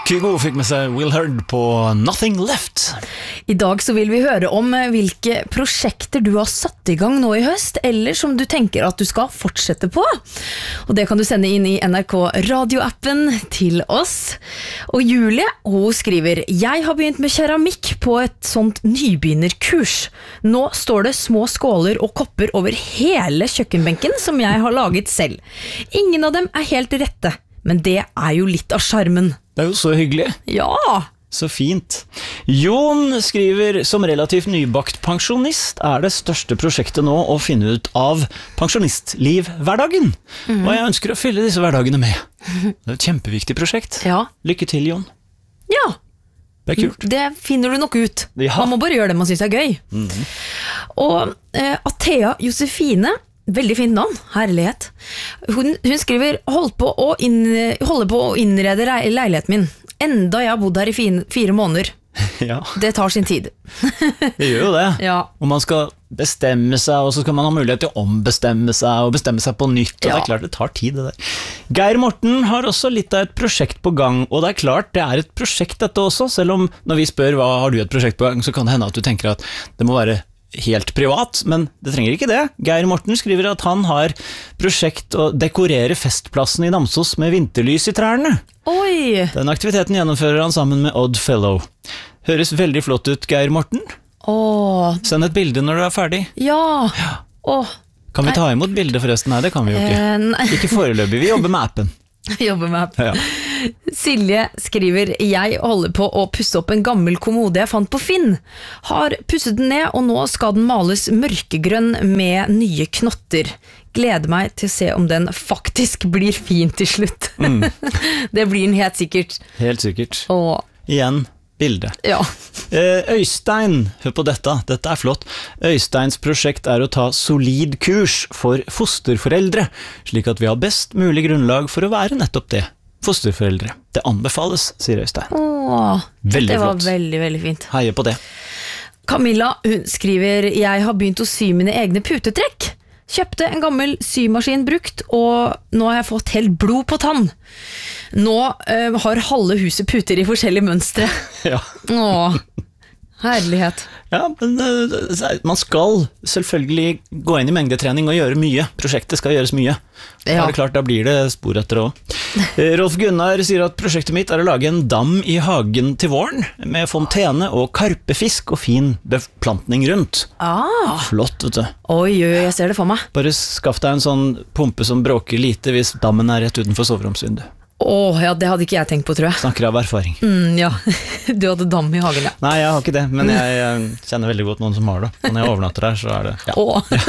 Kygo fikk med seg Will Heard på Nothing Left. I dag så vil vi høre om hvilke prosjekter du har satt i gang nå i høst, eller som du tenker at du skal fortsette på. Og det kan du sende inn i NRK radioappen til oss. Og Julie, hun skriver: Jeg har begynt med keramikk på et sånt nybegynnerkurs. Nå står det små skåler og kopper over hele kjøkkenbenken som jeg har laget selv. Ingen av dem er helt rette, men det er jo litt av skjermen. Det er jo så hyggelig. Ja! Så fint. Jon skriver: Som relativt nybakt pensjonist er det største prosjektet nå å finne ut av pensjonistliv-hverdagen. Og jeg ønsker å fylle disse hverdagene med. Det er et kjempeviktig prosjekt. Ja. Lykke til, Jon. Ja. Det er kult. Det finner du nok ut. Ja. Man må bare gjøre det man synes er gøy. Og Athea Josefine, veldig fint navn, herlighet. Hun skriver: holder på å innrede leiligheten min. Enda jeg har bodd her i 4 måneder. Ja, Det tar sin tid. det gjør jo det. Ja. Og man skal bestemme seg, og så skal man ha mulighet til å ombestemme seg, og bestemme seg på nytt, og Ja. det er klart det tar tid det der. Geir Morten har også litt av et prosjekt på gang, og det er klart det er et prosjekt dette også, selv om når vi spør hva har du et prosjekt på gang, så kan det hende at du tenker at det må være helt privat, men det trenger ikke det. Geir Morten skriver at han har prosjekt å dekorere festplassen i Namsos med vinterlys i trærne. Oi! Den aktiviteten gjennomfører han sammen med Odd Fellow. Høres veldig flott ut, Geir Morten. Åh, Send et bilde når du er ferdig. ja. Åh, Kan vi ta imot bildet forresten? Nei, det kan vi jo ikke. nei. Ikke foreløpig, vi jobber med appen. Jobber med app. Ja. Silje skriver: Jeg holder på å pusse opp en gammel kommode jeg fant på Finn. Har pusset den ned, og nå skal den males mørkegrønn med nye knotter. Gleder meg til å se om den faktisk blir fin til slutt. Det blir den helt sikkert. Helt sikkert. Og Igjen, bilde. ja. Øystein, hør på dette er flott. Øysteins prosjekt er å ta solid kurs for fosterforeldre, slik at vi har best mulig grunnlag for å være nettopp det. Fosterforeldre. Det anbefales, sier Øystein. Åh, Veldig det var flott. veldig, veldig fint. Heier på det. Camilla, hun skriver: Jeg har begynt å sy mine egne putetrekk. Kjøpte en gammel symaskin brukt, og nå har jeg fått helt blod på tann. Nå har halve huset puter i forskjellige mønstre. Ja. Åh, herlighet. Ja, men man skal selvfølgelig gå inn i mengdetrening og gjøre mye. Prosjektet skal gjøres mye. Ja. Det er klart, da blir det spor etter det også. Rolf Gunnar sier at prosjektet mitt er å lage en dam i hagen til våren, med fontene og karpefisk og fin beplantning rundt. Ah. Flott, vet du. Oi, jeg ser det for meg. Bare skaff deg en sånn pumpe som bråker lite hvis dammen er rett utenfor soveromsvinduet. Åh, ja, det hadde ikke jeg tenkt på, tror jeg. Snakker av erfaring. Ja, du hadde dam i hagen, ja. Nei, jeg har ikke det, men jeg kjenner veldig godt noen som har det. Og når jeg overnatter der, så er det... Ja.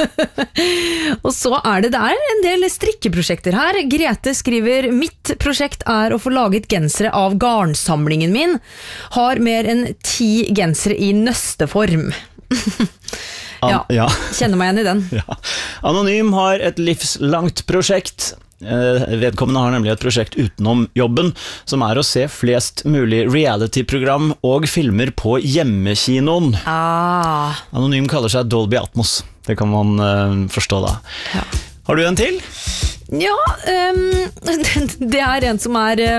Åh. Og så er det en del strikkeprosjekter her. Grete skriver: Mitt prosjekt er å få laget gensere av garnsamlingen min. Har mer enn 10 gensere i nøsteform. Ja, kjenner meg igjen i den. Ja. Anonym har et livslangt prosjekt. Vedkommende har nemlig et prosjekt utenom jobben, som er å se flest mulig reality-program og filmer på hjemmekinoen. Anonym kaller seg Dolby Atmos. Det kan man forstå da. Ja. Har du en til? Ja, det er en som er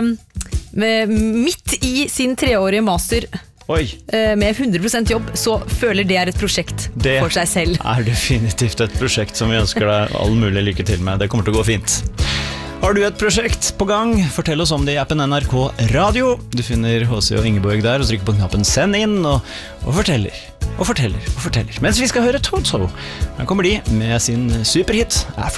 midt i sin 3-årige master. Oi. Med 100% jobb, så føler det er et prosjekt for seg selv. Det er definitivt et prosjekt som vi ønsker deg all mulig lykke til med. Det kommer til å gå fint. Har du et prosjekt på gang? Fortell oss om det i appen NRK Radio. Du finner H.C. og Ingeborg der, og trykker på knappen Send inn, og forteller. Mens vi skal høre Toto. Her kommer de med sin superhit Africa.